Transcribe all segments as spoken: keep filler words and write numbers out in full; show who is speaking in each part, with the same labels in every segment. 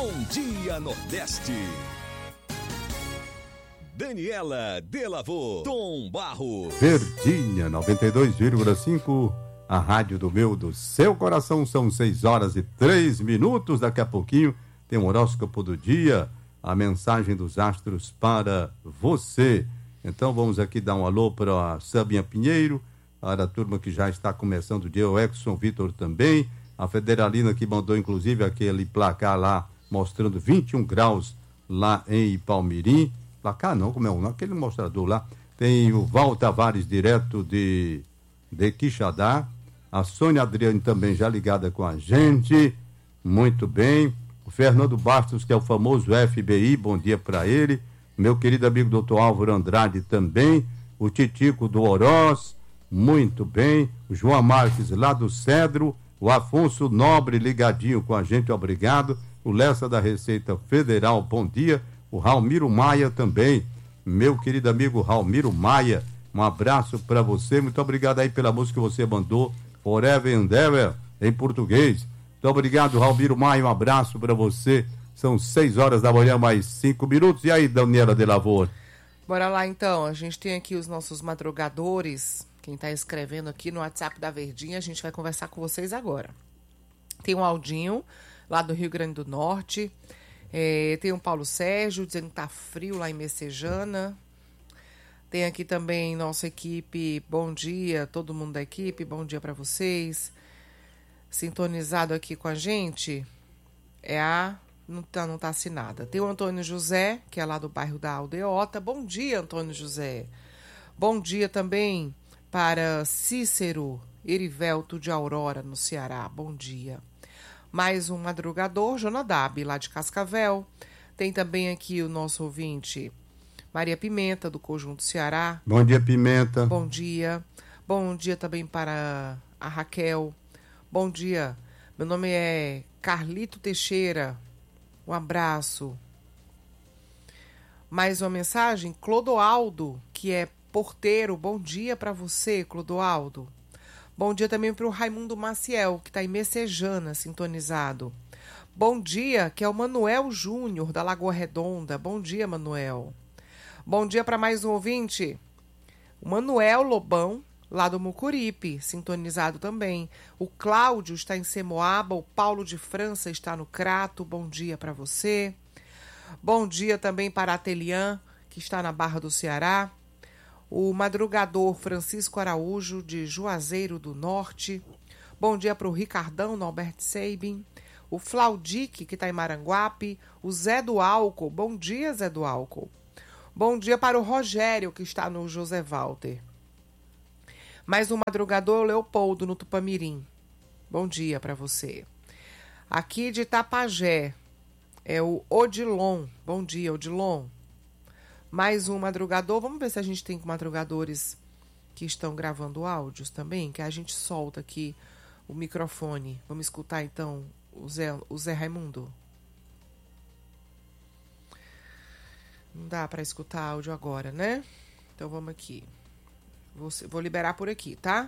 Speaker 1: Bom Dia Nordeste. Daniela Delavô, Tom Barro.
Speaker 2: Verdinha noventa e dois vírgula cinco, a rádio do meu, do seu coração. São seis horas e três minutos. Daqui a pouquinho tem um horóscopo do dia, a mensagem dos astros para você. Então vamos aqui dar um alô para a Sabinha Pinheiro, para a turma que já está começando o dia, o Exxon Vitor também, a Federalina que mandou inclusive aquele placar lá mostrando vinte e um graus lá em Palmirim. Placar não, como é um, aquele mostrador lá. Tem o Val Tavares direto de, de Quixadá, a Sônia Adriane também já ligada com a gente, muito bem. O Fernando Bastos, que é o famoso F B I, bom dia para ele. Meu querido amigo doutor Álvaro Andrade também, o Titico do Oroz, muito bem. O João Marques lá do Cedro, o Afonso Nobre ligadinho com a gente, obrigado. O Lessa da Receita Federal, bom dia. O Raulmiro Maia também, meu querido amigo Raulmiro Maia, um abraço para você, muito obrigado aí pela música que você mandou, Forever and Ever, em português. Muito obrigado, Raulmiro Maia, um abraço para você. São seis horas da manhã, mais cinco minutos. E aí, Daniela Delavô?
Speaker 3: Bora lá então, a gente tem aqui os nossos madrugadores, quem está escrevendo aqui no WhatsApp da Verdinha, a gente vai conversar com vocês agora. Tem o Aldinho, lá do Rio Grande do Norte. É, tem o Paulo Sérgio dizendo que tá frio lá em Messejana. Tem aqui também nossa equipe, bom dia, todo mundo da equipe, bom dia para vocês. Sintonizado aqui com a gente é a... Não tá, não tá assinada. Tem o Antônio José, que é lá do bairro da Aldeota. Bom dia, Antônio José. Bom dia também para Cícero Erivelto de Aurora, no Ceará. Bom dia. Mais um madrugador, Jonadab, lá de Cascavel. Tem também aqui o nosso ouvinte, Maria Pimenta, do Conjunto Ceará.
Speaker 2: Bom dia, Pimenta.
Speaker 3: Bom dia. Bom dia também para a Raquel. Bom dia. Meu nome é Carlito Teixeira. Um abraço. Mais uma mensagem, Clodoaldo, que é porteiro. Bom dia para você, Clodoaldo. Bom dia também para o Raimundo Maciel, que está em Messejana, sintonizado. Bom dia, que é o Manuel Júnior, da Lagoa Redonda. Bom dia, Manuel. Bom dia para mais um ouvinte, o Manuel Lobão, lá do Mucuripe, sintonizado também. O Cláudio está em Semoaba, o Paulo de França está no Crato. Bom dia para você. Bom dia também para a Telian, que está na Barra do Ceará. O madrugador Francisco Araújo, de Juazeiro do Norte. Bom dia para o Ricardão, no Albert Seibin. O Flaudique, que está em Maranguape. O Zé do Álcool. Bom dia, Zé do Álcool. Bom dia para o Rogério, que está no José Walter. Mais um madrugador, Leopoldo, no Tupamirim. Bom dia para você. Aqui de Itapajé, é o Odilon. Bom dia, Odilon. Mais um madrugador. Vamos ver se a gente tem madrugadores que estão gravando áudios também, que a gente solta aqui o microfone. Vamos escutar então o Zé, o Zé Raimundo. Não dá para escutar áudio agora, né? Então vamos aqui. Vou, vou liberar por aqui, tá?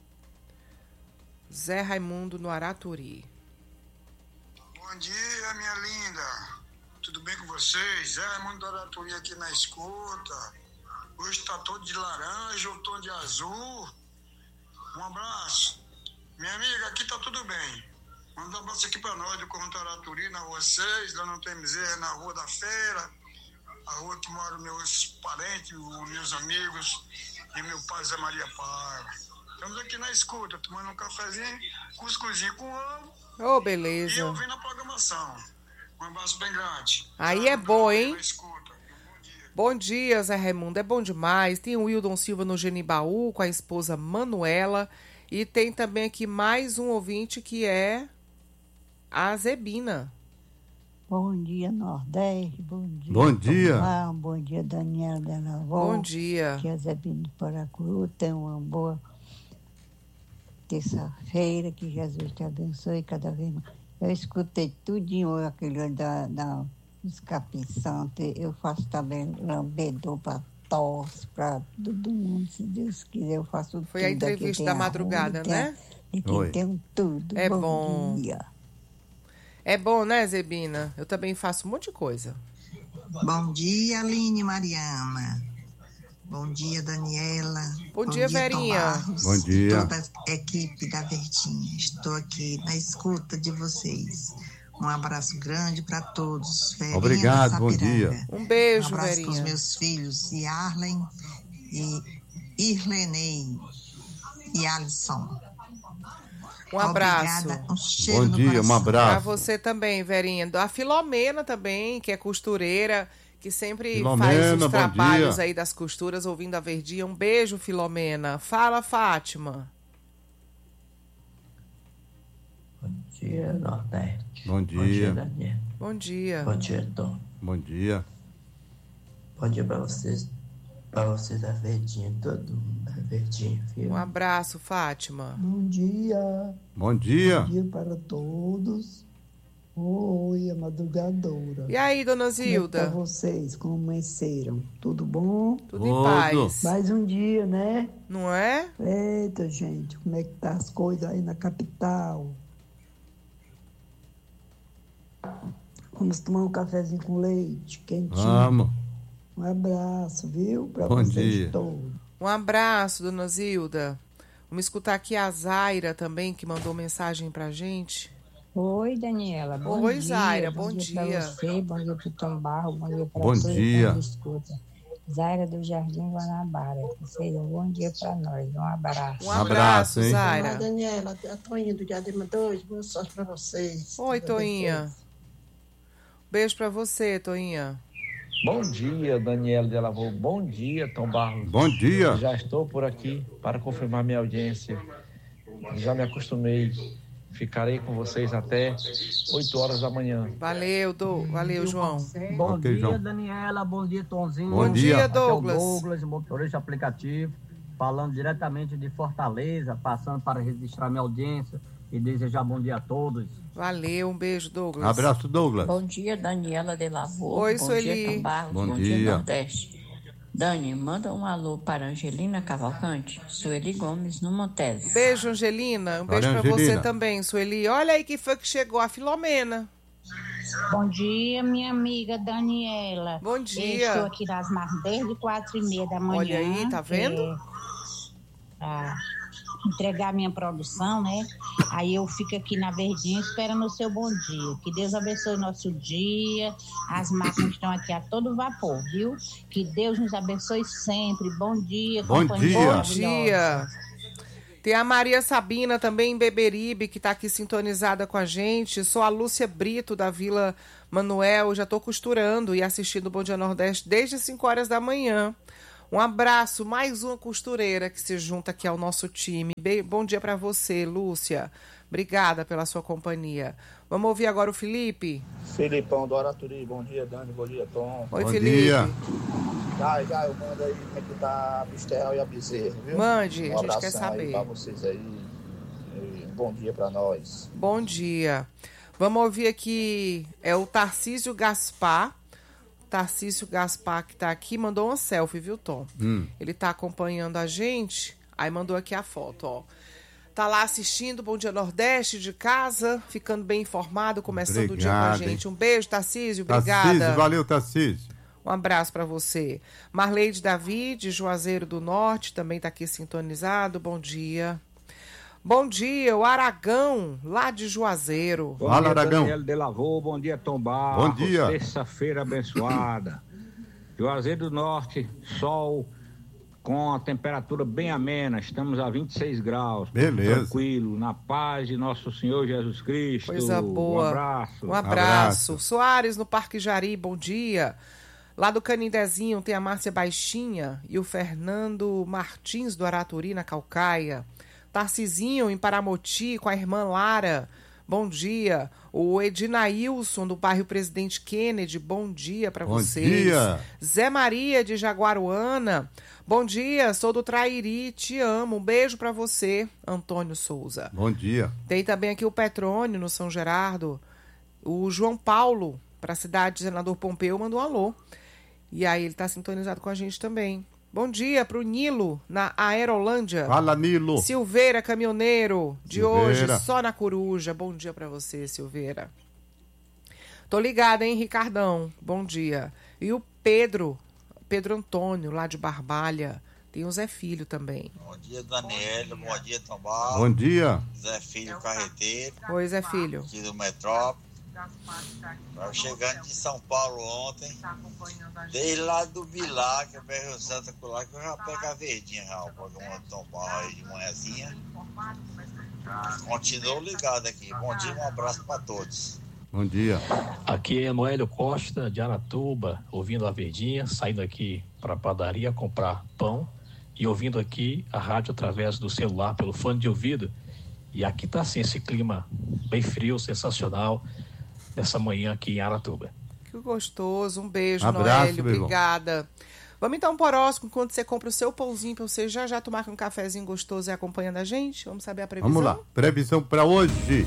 Speaker 3: Zé Raimundo no Araturi.
Speaker 4: Bom dia, minha linda. Tudo bem com vocês? Zé Raimundo do Araturi aqui na escuta. Hoje está todo de laranja, ou tom de azul. Um abraço. Minha amiga, aqui tá tudo bem. Manda um abraço aqui para nós do Conjunto Araturi, na rua seis, lá no T M Z, na Rua da Feira. A rua que moram meus parentes, meus amigos e meu pai Zé Maria Paiva. Estamos aqui na escuta, tomando um cafezinho, cuscuzinho com ovo.
Speaker 3: Ô, oh, beleza.
Speaker 4: E ouvindo a programação. Um abraço bem grande.
Speaker 3: Aí é bom, hein?
Speaker 4: Escuta. Bom dia.
Speaker 3: Bom dia, Zé Raimundo. É bom demais. Tem o Wildon Silva no Genibaú com a esposa Manuela. E tem também aqui mais um ouvinte que é a Zebina.
Speaker 5: Bom dia, Nordeste. Bom dia.
Speaker 2: Bom dia.
Speaker 5: Tomar. Bom dia, Daniela Delavô.
Speaker 3: Bom dia.
Speaker 5: Que a Zebina do Paracuru tenha uma boa terça-feira. Que Jesus te abençoe cada vez mais. Eu escutei tudinho aquele da, da, dos Capim Santo. Eu faço também lambedor para tosse, para todo mundo. Se Deus quiser, eu faço tudo.
Speaker 3: Foi a entrevista da madrugada,
Speaker 5: arroz,
Speaker 3: né?
Speaker 5: E tem, tem tudo.
Speaker 3: É
Speaker 5: bom.
Speaker 3: bom.
Speaker 5: Dia.
Speaker 3: É bom, né, Zebina? Eu também faço um monte de coisa.
Speaker 6: Bom dia, Aline e Mariana. Bom dia, Daniela.
Speaker 3: Bom, Bom dia, dia Verinha.
Speaker 6: Barros,
Speaker 2: Bom dia.
Speaker 6: Toda a equipe da Verdinha. Estou aqui na escuta de vocês. Um abraço grande para todos. Verinha
Speaker 2: Obrigado, bom dia.
Speaker 3: Um beijo,
Speaker 6: um abraço
Speaker 3: Verinha.
Speaker 6: para os meus filhos, Yarlen e Irlenei e Alisson.
Speaker 3: Um abraço.
Speaker 6: Obrigada, um cheiro
Speaker 2: Bom
Speaker 6: no
Speaker 2: dia,
Speaker 6: coração.
Speaker 2: um abraço.
Speaker 3: Pra você também, Verinha. A Filomena também, que é costureira, que sempre
Speaker 2: Filomena,
Speaker 3: faz os
Speaker 2: bom
Speaker 3: trabalhos
Speaker 2: dia.
Speaker 3: aí das costuras, ouvindo a Verdinha. Um beijo, Filomena. Fala, Fátima.
Speaker 7: Bom dia, Nordeste.
Speaker 2: Bom dia.
Speaker 7: Bom dia, Daniel.
Speaker 3: Bom dia.
Speaker 7: Bom dia, Tom.
Speaker 2: Bom dia.
Speaker 7: Bom dia pra vocês. Pra vocês da Verdinha, todo mundo da Verdinha, viu?
Speaker 3: Um abraço, Fátima.
Speaker 8: Bom dia.
Speaker 2: Bom dia.
Speaker 8: Bom dia para todos. Oi, a madrugadora.
Speaker 3: E aí, dona
Speaker 8: Como
Speaker 3: Zilda?
Speaker 8: é que tá vocês? Como amanheceram? Tudo bom?
Speaker 3: Tudo em paz.
Speaker 8: Mais um dia, né?
Speaker 3: Não é?
Speaker 8: Eita, gente, como é que tá as coisas aí na capital? Vamos tomar um cafezinho com leite, quentinho.
Speaker 2: Vamos.
Speaker 8: Um abraço, viu? Para
Speaker 2: Bom
Speaker 8: vocês
Speaker 2: dia.
Speaker 8: todos.
Speaker 3: Um abraço, dona Zilda. Vamos escutar aqui a Zaira também, que mandou mensagem pra gente.
Speaker 9: Oi, Daniela. Bom
Speaker 3: Oi,
Speaker 9: dia.
Speaker 3: Zaira, bom,
Speaker 9: bom
Speaker 3: dia.
Speaker 9: dia. Pra você, bom dia pro Tom Barro, bom dia pra
Speaker 2: Bom
Speaker 9: você.
Speaker 2: dia.
Speaker 9: Bom escuta. Zaira do Jardim Guanabara. Que seja um bom dia pra nós. Um abraço.
Speaker 3: Um abraço,
Speaker 2: hein?
Speaker 3: Zaira.
Speaker 10: Olá, Daniela. A Toinha do Diadema dois. Boa sorte pra vocês.
Speaker 3: Oi, Toinha. Beijo pra você, Toinha.
Speaker 11: Bom dia, Daniela de Lavô. Bom dia, Tom Barros.
Speaker 2: Bom dia.
Speaker 11: Já estou por aqui para confirmar minha audiência. Já me acostumei. Ficarei com vocês até oito horas da manhã.
Speaker 3: Valeu, do... Valeu, João.
Speaker 12: Bom
Speaker 2: Ok,
Speaker 12: dia,
Speaker 2: João.
Speaker 12: Daniela. Bom dia, Tonzinho.
Speaker 2: Bom dia.
Speaker 3: dia,
Speaker 12: Aqui é o
Speaker 3: Douglas.
Speaker 12: Douglas, motorista aplicativo, falando diretamente de Fortaleza, passando para registrar minha audiência e desejar bom dia a todos.
Speaker 3: Valeu, um beijo, Douglas.
Speaker 2: Abraço, Douglas.
Speaker 13: Bom dia, Daniela de Lavô.
Speaker 3: Oi,
Speaker 13: bom
Speaker 3: Sueli.
Speaker 13: dia, Tom Barros.
Speaker 2: Bom
Speaker 13: Bom,
Speaker 2: dia.
Speaker 13: dia, Nordeste. Dani, manda um alô para Angelina Cavalcante, Sueli Gomes, no Montes.
Speaker 3: Beijo, Angelina. Um beijo
Speaker 2: Olha,
Speaker 3: pra
Speaker 2: Angelina.
Speaker 3: você também, Sueli. Olha aí que foi que chegou a Filomena.
Speaker 9: Bom dia, minha amiga Daniela.
Speaker 3: Bom
Speaker 9: Eu
Speaker 3: dia.
Speaker 9: estou aqui nas marcas desde quatro e meia da manhã.
Speaker 3: Olha aí, tá vendo?
Speaker 9: É, pra entregar minha produção, né? Aí eu fico aqui na Verdinha esperando o seu bom dia. Que Deus abençoe o nosso dia. As máquinas estão aqui a todo vapor, viu? Que Deus nos abençoe sempre. Bom dia,
Speaker 2: Bom
Speaker 9: companhia
Speaker 2: dia.
Speaker 3: Bom
Speaker 9: maravilhosa.
Speaker 3: dia. Tem a Maria Sabina também em Beberibe, que tá aqui sintonizada com a gente. Sou a Lúcia Brito, da Vila Manuel. Já tô costurando e assistindo o Bom Dia Nordeste desde cinco horas da manhã. Um abraço, mais uma costureira que se junta aqui ao nosso time. Be- Bom dia para você, Lúcia. Obrigada pela sua companhia. Vamos ouvir agora o Felipe.
Speaker 14: Felipão do Araturi, bom dia, Dani, bom dia, Tom.
Speaker 3: Oi,
Speaker 2: Bom
Speaker 3: Felipe.
Speaker 2: dia.
Speaker 14: Já, já, eu mando aí como é que tá a Bistel e a Bezerra, viu?
Speaker 3: Mande,
Speaker 14: um
Speaker 3: a gente quer
Speaker 14: abração
Speaker 3: saber.
Speaker 14: aí pra vocês aí. E um bom dia pra nós.
Speaker 3: Bom dia. Vamos ouvir aqui, é o Tarcísio Gaspar. Tarcísio Gaspar, que tá aqui, mandou uma selfie, viu, Tom?
Speaker 2: Hum.
Speaker 3: Ele tá acompanhando a gente, aí mandou aqui a foto, ó. Tá lá assistindo Bom Dia Nordeste de casa, ficando bem informado, começando o dia com a
Speaker 2: Obrigado,
Speaker 3: gente.
Speaker 2: hein?
Speaker 3: Um beijo, Tarcísio, obrigada.
Speaker 2: Tarcísio, valeu, Tarcísio.
Speaker 3: Um abraço para você. Marleide Davi, de Juazeiro do Norte, também tá aqui sintonizado. Bom dia. Bom dia, o Aragão, lá de Juazeiro.
Speaker 15: Bom
Speaker 2: Fala,
Speaker 15: dia,
Speaker 2: Aragão.
Speaker 15: Daniel de Lavô, bom dia, Tom Barros.
Speaker 2: Bom dia.
Speaker 15: Terça-feira abençoada. Juazeiro do Norte, sol com a temperatura bem amena, estamos a vinte e seis graus.
Speaker 2: Beleza.
Speaker 15: Tranquilo, na paz de nosso Senhor Jesus Cristo.
Speaker 3: Coisa boa.
Speaker 15: Um abraço.
Speaker 3: Um abraço. Soares, no Parque Jari, bom dia. Lá do Canindezinho tem a Márcia Baixinha e o Fernando Martins do Araturi, na Calcaia. Tarcizinho, em Paramoti, com a irmã Lara. Bom dia. O Edinailson, do bairro Presidente Kennedy. Bom dia para
Speaker 2: Bom
Speaker 3: vocês.
Speaker 2: dia.
Speaker 3: Zé Maria, de Jaguaruana. Bom dia, sou do Trairi, te amo. Um beijo para você, Antônio Souza.
Speaker 2: Bom dia.
Speaker 3: Tem também aqui o Petrônio, no São Gerardo. O João Paulo, para a cidade de Senador Pompeu, mandou um alô. E aí ele está sintonizado com a gente também. Bom dia para o Nilo, na Aerolândia.
Speaker 2: Fala, Nilo.
Speaker 3: Silveira, caminhoneiro, de
Speaker 2: Silveira.
Speaker 3: hoje, só na Coruja. Bom dia para você, Silveira. Tô ligada, hein, Ricardão? Bom dia. E o Pedro, Pedro Antônio, lá de Barbalha. Tem o Zé Filho também.
Speaker 16: Bom dia, Daniela. Bom dia, Tombal.
Speaker 2: Bom dia.
Speaker 16: Zé Filho, carreteiro.
Speaker 3: Oi, Zé Filho.
Speaker 16: Aqui do Metrópole. Estava chegando de São Paulo ontem. Desde lá do Bilar, que é Berro Santa Colar, que eu já pego a verdinha já. O programa do Tombal aí de manhãzinha. Continuo ligado aqui. Bom dia, um abraço para todos.
Speaker 2: Bom dia.
Speaker 17: Aqui é Noélio Costa, de Aratuba, ouvindo a verdinha, saindo aqui para a padaria comprar pão e ouvindo aqui a rádio através do celular, pelo fone de ouvido. E aqui tá assim, esse clima bem frio, sensacional, nessa manhã aqui em Aratuba.
Speaker 3: Que gostoso, um beijo,
Speaker 2: Abraço,
Speaker 3: Noélio, obrigada. Vamos então para o horóscopo, enquanto você compra o seu pãozinho para você já já tomar um cafezinho gostoso e acompanhando a gente. Vamos saber a previsão?
Speaker 2: Vamos lá, previsão para hoje.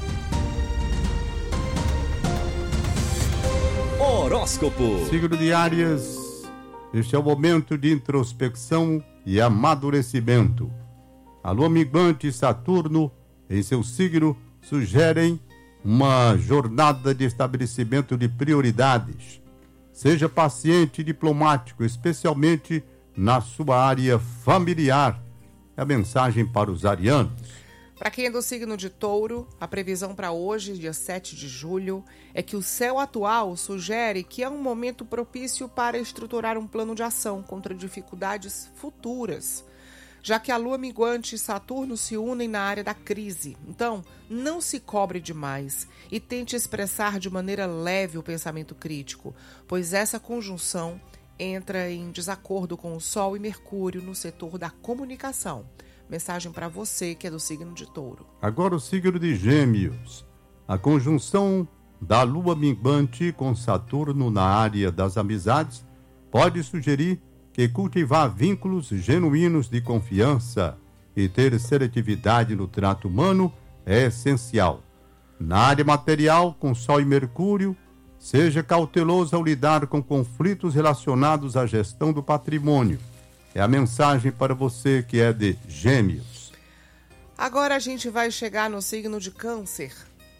Speaker 1: Horóscopo.
Speaker 2: Signo de Áries, este é o momento de introspecção e amadurecimento. A lua minguante e Saturno, em seu signo, sugerem uma jornada de estabelecimento de prioridades. Seja paciente e diplomático, especialmente na sua área familiar. É a mensagem para os arianos.
Speaker 3: Para quem é do signo de Touro, a previsão para hoje, dia sete de julho, é que o céu atual sugere que é um momento propício para estruturar um plano de ação contra dificuldades futuras, já que a lua minguante e Saturno se unem na área da crise. Então, não se cobre demais e tente expressar de maneira leve o pensamento crítico, pois essa conjunção entra em desacordo com o Sol e Mercúrio no setor da comunicação. Mensagem para você que é do signo de Touro.
Speaker 2: Agora o signo de Gêmeos. A conjunção da lua minguante com Saturno na área das amizades pode sugerir que cultivar vínculos genuínos de confiança e ter seletividade no trato humano é essencial. Na área material, com Sol e Mercúrio, seja cauteloso ao lidar com conflitos relacionados à gestão do patrimônio. É a mensagem para você que é de Gêmeos.
Speaker 3: Agora a gente vai chegar no signo de Câncer.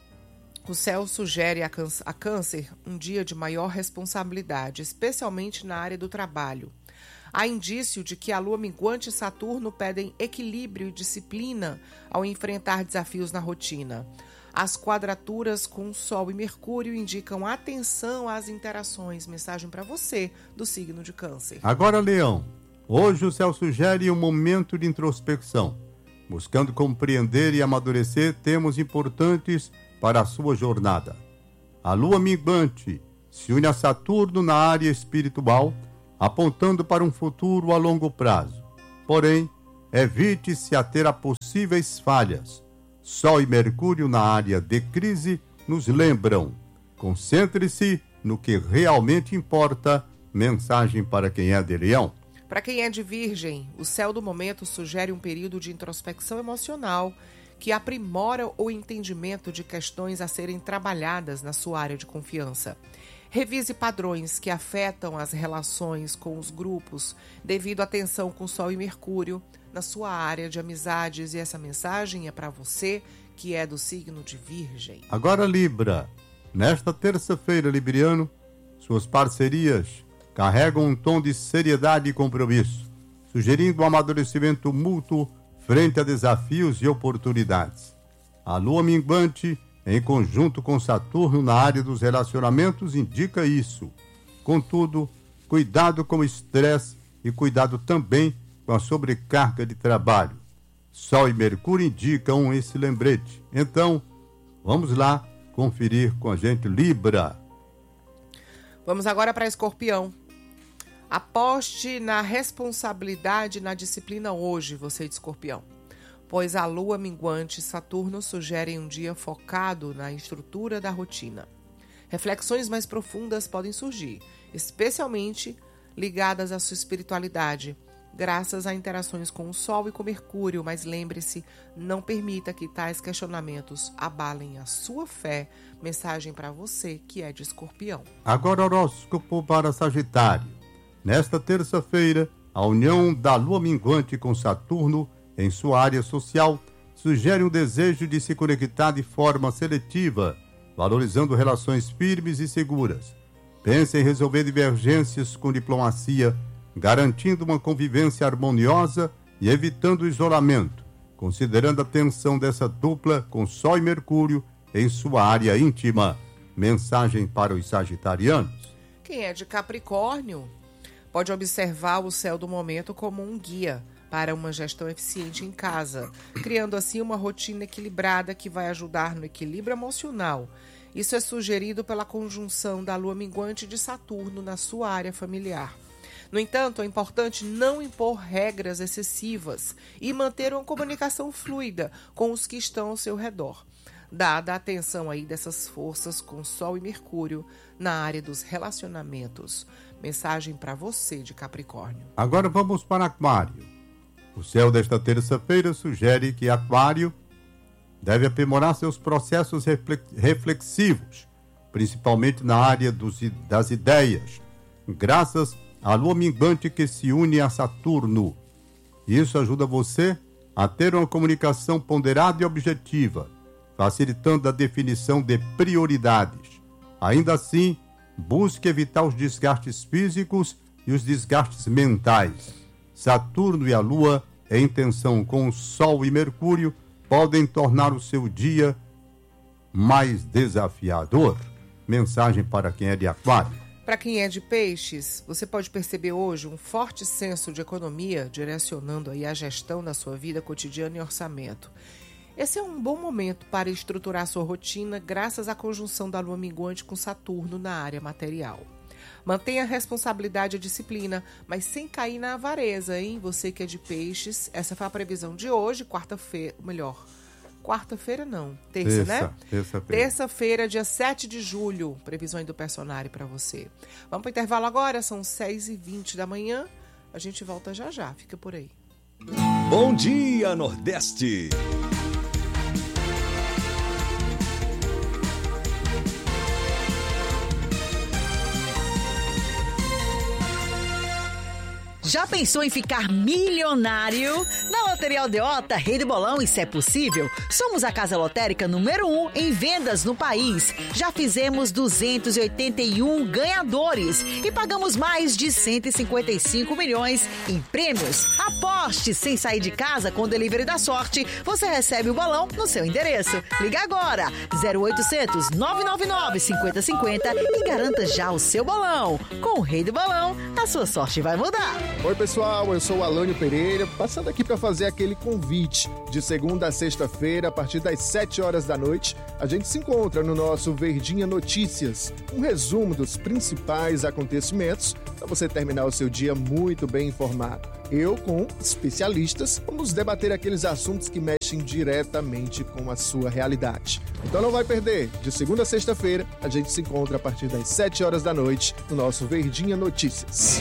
Speaker 3: O céu sugere a câncer, a câncer um dia de maior responsabilidade, especialmente na área do trabalho. Há indício de que a lua minguante e Saturno pedem equilíbrio e disciplina ao enfrentar desafios na rotina. As quadraturas com Sol e Mercúrio indicam atenção às interações. Mensagem para você do signo de Câncer.
Speaker 2: Agora, Leão. Hoje o céu sugere um momento de introspecção. Buscando compreender e amadurecer temas importantes para a sua jornada. A lua minguante se une a Saturno na área espiritual, apontando para um futuro a longo prazo. Porém, evite-se a ter a possíveis falhas. Sol e Mercúrio na área de crise nos lembram. Concentre-se no que realmente importa. Mensagem para quem é de Leão.
Speaker 3: Para quem é de Virgem, o céu do momento sugere um período de introspecção emocional que aprimora o entendimento de questões a serem trabalhadas na sua área de confiança. Revise padrões que afetam as relações com os grupos devido à tensão com Sol e Mercúrio na sua área de amizades, e essa mensagem é para você que é do signo de Virgem.
Speaker 2: Agora, Libra. Nesta terça-feira, libriano, suas parcerias carregam um tom de seriedade e compromisso, sugerindo um amadurecimento mútuo frente a desafios e oportunidades. A lua minguante, em conjunto com Saturno na área dos relacionamentos, indica isso. Contudo, cuidado com o estresse e cuidado também com a sobrecarga de trabalho. Sol e Mercúrio indicam esse lembrete. Então, vamos lá conferir com a gente, Libra.
Speaker 3: Vamos agora para Escorpião. Aposte na responsabilidade e na disciplina hoje, você de Escorpião, pois a lua minguante e Saturno sugerem um dia focado na estrutura da rotina. Reflexões mais profundas podem surgir, especialmente ligadas à sua espiritualidade, graças a interações com o Sol e com Mercúrio, mas lembre-se, não permita que tais questionamentos abalem a sua fé. Mensagem para você que é de Escorpião.
Speaker 2: Agora horóscopo para Sagitário. Nesta terça-feira, a união da lua minguante com Saturno em sua área social sugere um desejo de se conectar de forma seletiva valorizando relações firmes e seguras. Pense em resolver divergências com diplomacia, garantindo uma convivência harmoniosa e evitando o isolamento, considerando a tensão dessa dupla com Sol e Mercúrio em sua área íntima. Mensagem para os sagitarianos.
Speaker 3: Quem é de Capricórnio pode observar o céu do momento como um guia para uma gestão eficiente em casa, criando assim uma rotina equilibrada que vai ajudar no equilíbrio emocional. Isso é sugerido pela conjunção da lua minguante de Saturno na sua área familiar. No entanto, é importante não impor regras excessivas e manter uma comunicação fluida com os que estão ao seu redor, dada a atenção aí dessas forças com Sol e Mercúrio na área dos relacionamentos. Mensagem para você de Capricórnio.
Speaker 2: Agora vamos para Aquário. O céu desta terça-feira sugere que Aquário deve aprimorar seus processos reflexivos, principalmente na área dos, das ideias, graças à lua minguante que se une a Saturno. Isso ajuda você a ter uma comunicação ponderada e objetiva, facilitando a definição de prioridades. Ainda assim, busque evitar os desgastes físicos e os desgastes mentais. Saturno e a Lua, em tensão com o Sol e Mercúrio, podem tornar o seu dia mais desafiador. Mensagem para quem é de Aquário.
Speaker 3: Para quem é de Peixes, você pode perceber hoje um forte senso de economia direcionando aí a gestão da sua vida cotidiana e orçamento. Esse é um bom momento para estruturar sua rotina graças à conjunção da Lua minguante com Saturno na área material. Mantenha a responsabilidade e a disciplina, mas sem cair na avareza, hein? Você que é de Peixes, essa foi a previsão de hoje, quarta-feira, melhor, quarta-feira não, terça, terça né?
Speaker 2: Terça-feira.
Speaker 3: Terça-feira, dia sete de julho, previsões do personagem para você. Vamos para o intervalo agora, são seis e vinte da manhã, a gente volta já já, fica por aí.
Speaker 1: Bom dia, Nordeste!
Speaker 18: Já pensou em ficar milionário? Na Loteria Aldeota, Rei do Bolão e Se é Possível, somos a casa lotérica número um em vendas no país. Já fizemos duzentos e oitenta e um ganhadores e pagamos mais de cento e cinquenta e cinco milhões em prêmios. Aposte sem sair de casa com o Delivery da Sorte. Você recebe o bolão no seu endereço. Liga agora, zero oitocentos, nove nove nove, cinquenta cinquenta e garanta já o seu bolão. Com o Rei do Bolão, a sua sorte vai mudar.
Speaker 19: Oi pessoal, eu sou o Alânio Pereira, passando aqui para fazer aquele convite. De segunda a sexta-feira, a partir das sete horas da noite, a gente se encontra no nosso Verdinha Notícias, um resumo dos principais acontecimentos para você terminar o seu dia muito bem informado. Eu, com especialistas, vamos debater aqueles assuntos que mexem diretamente com a sua realidade. Então não vai perder, de segunda a sexta-feira, a gente se encontra a partir das sete horas da noite no nosso Verdinha Notícias.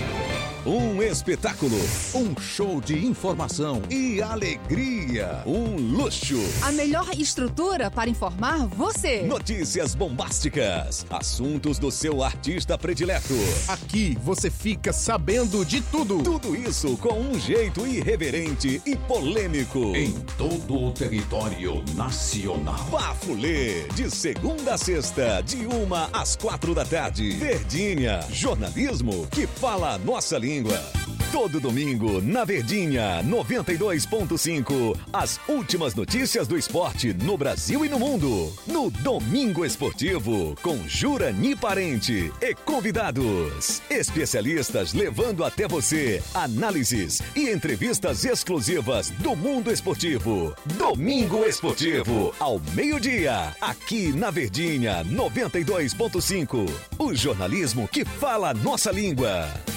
Speaker 1: Um espetáculo, um show de informação e alegria, um luxo.
Speaker 20: A melhor estrutura para informar você.
Speaker 1: Notícias bombásticas, assuntos do seu artista predileto.
Speaker 19: Aqui você fica sabendo de tudo.
Speaker 1: Tudo isso com um jeito irreverente e polêmico.
Speaker 21: Em todo o território nacional.
Speaker 1: Bafulê, de segunda a sexta, de uma às quatro da tarde. Verdinha, jornalismo que fala a nossa língua. Todo domingo, na Verdinha, noventa e dois ponto cinco, as últimas notícias do esporte no Brasil e no mundo. No Domingo Esportivo, com Jurani Parente e convidados. Especialistas levando até você análises e entrevistas exclusivas do mundo esportivo. Domingo Esportivo, ao meio-dia, aqui na Verdinha, noventa e dois ponto cinco. O jornalismo que fala a nossa língua.